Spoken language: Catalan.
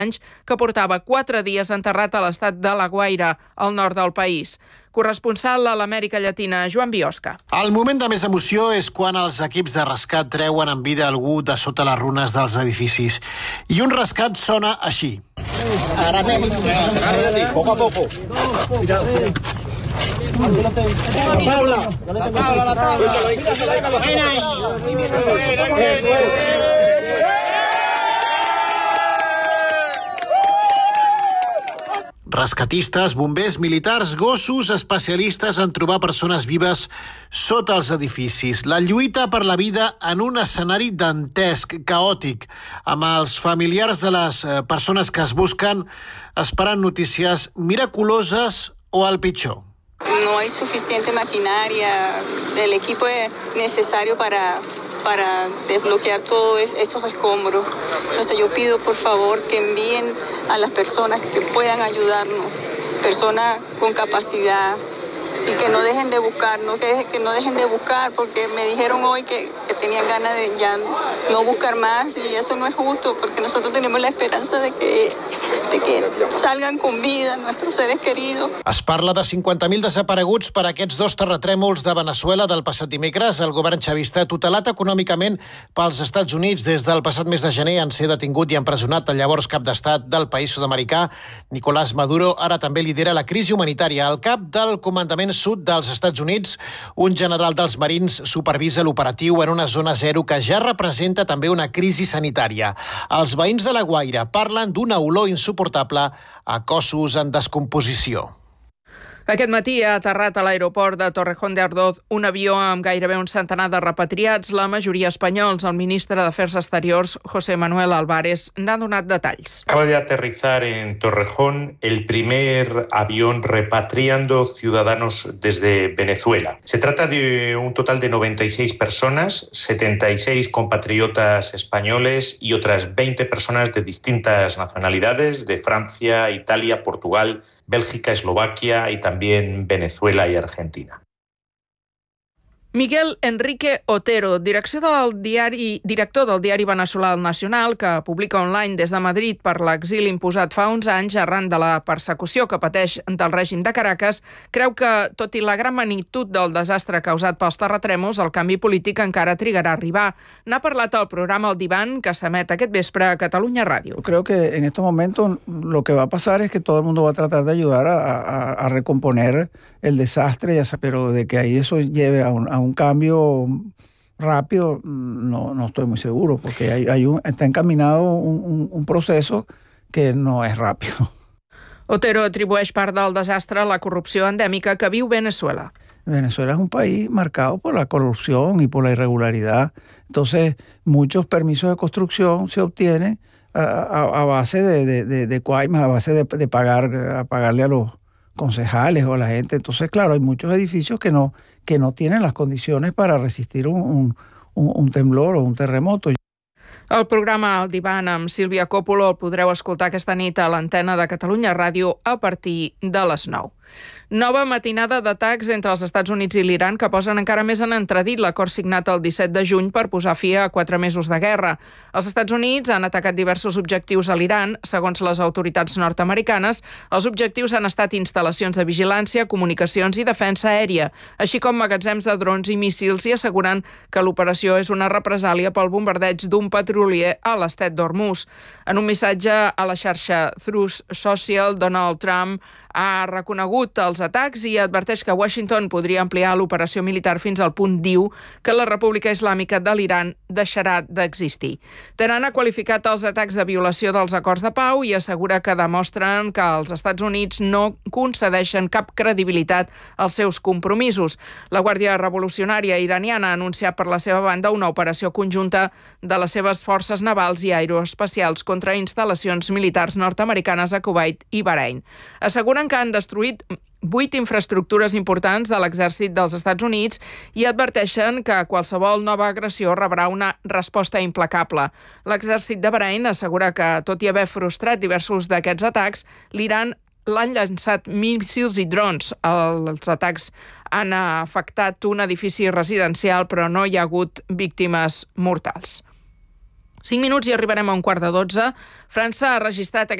anys, que portava 4 dies enterrat a l'estat de La Guaira, al nord del país. Corresponsal a l'Amèrica Llatina, Joan Biosca. El moment de més emoció és quan els equips de rescat treuen en vida algú de sota les runes dels edificis. I un rescat sona així. Poco a poco. Rescatistes, bombers, militars, gossos, especialistes en trobar persones vives sota els edificis. La lluita per la vida en un escenari dantesc, caòtic, amb els familiars de les persones que es busquen esperant notícies miraculoses o el pitjor. No hay suficiente maquinaria, el equipo es necesario para desbloquear todos esos escombros. Entonces yo pido por favor que envíen a las personas que puedan ayudarnos, personas con capacidad, y que no dejen de buscar, que no dejen de buscar, porque me dijeron hoy que tenían ganas de ya no buscar más, y eso no es justo, porque nosotros tenemos la esperanza de que salgan con vida nuestros seres queridos. Es parla de 50.000 desapareguts per aquests 2 terratrèmols de Veneçuela del passat dimecres. El govern xavista, tutelat econòmicament pels Estats Units des del passat mes de gener, en ser detingut i empresonat el llavors cap d'estat del país sud-americà, Nicolás Maduro, ara també lidera la crisi humanitària. El cap del comandament sud dels Estats Units, un general dels Marins, supervisa l'operatiu en una zona zero que ja representa també una crisi sanitària. Els veïns de La Guaira parlen d'una olor insuportable a cossos en descomposició. Aquest matí ha aterrat a l'aeroport de Torrejón de Ardoz un avió amb gairebé un centenar de repatriats, la majoria espanyols. El ministre d'Afers Exteriors, José Manuel Álvarez, n'ha donat detalls. Acaba de aterrizar en Torrejón el primer avión repatriando ciudadanos desde Venezuela. Se trata de un total de 96 personas, 76 compatriotas españoles y otras 20 personas de distintas nacionalidades, de Francia, Italia, Portugal, Bélgica, Eslovaquia y también Venezuela y Argentina. Miguel Enrique Otero, director del diari veneçolà El Nacional, que publica online des de Madrid per l'exili imposat fa uns anys arran de la persecució que pateix del règim de Caracas, creu que, tot i la gran magnitud del desastre causat pels terratrèmols, el canvi polític encara trigarà a arribar. N'ha parlat al programa El Diván, que s'emet aquest vespre a Catalunya Ràdio. Creo que en estos momentos lo que va a pasar es que todo el mundo va a tratar de ayudar a recomponer el desastre, pero de que ahí eso lleve a un cambio rápido, no estoy muy seguro, porque está encaminado un proceso que no es rápido. Otero atribueix part del desastre a la corrupció endèmica que viu Venezuela. Venezuela es un país marcado por la corrupción y por la irregularidad. Entonces, muchos permisos de construcción se obtienen a base de coimas, a base de pagarle a los concejales o a la gente. Entonces, claro, hay muchos edificios que no tienen las condiciones para resistir un temblor o un terremoto. El programa El Diván amb Sílvia Coppola el podreu escoltar aquesta nit a l'antena de Catalunya Ràdio a partir de les 9. Nova matinada d'atacs entre els Estats Units i l'Iran que posen encara més en entredit l'acord signat el 17 de juny per posar fi a 4 mesos de guerra. Els Estats Units han atacat diversos objectius a l'Iran. Segons les autoritats nord-americanes, els objectius han estat instal·lacions de vigilància, comunicacions i defensa aèria, així com magatzems de drons i míssils, i asseguren que l'operació és una represàlia pel bombardeig d'un petrolier a l'estret d'Hormuz. En un missatge a la xarxa Truth Social, Donald Trump ha reconegut els atacs i adverteix que Washington podria ampliar l'operació militar fins al punt, diu, que la República Islàmica de l'Iran deixarà d'existir. Teheran ha qualificat els atacs de violació dels acords de pau i assegura que demostren que els Estats Units no concedeixen cap credibilitat als seus compromisos. La Guàrdia Revolucionària iraniana ha anunciat per la seva banda una operació conjunta de les seves forces navals i aeroespacials contra instal·lacions militars nord-americanes a Kuwait i Bahrein. Asseguren que han destruït 8 infraestructures importants de l'exèrcit dels Estats Units i adverteixen que qualsevol nova agressió rebrà una resposta implacable. L'exèrcit de Bahrein assegura que, tot i haver frustrat diversos d'aquests atacs, l'Iran l'han llançat míssils i drons. Els atacs han afectat un edifici residencial, però no hi ha hagut víctimes mortals. 5 minuts i arribarem a 11:15. França ha registrat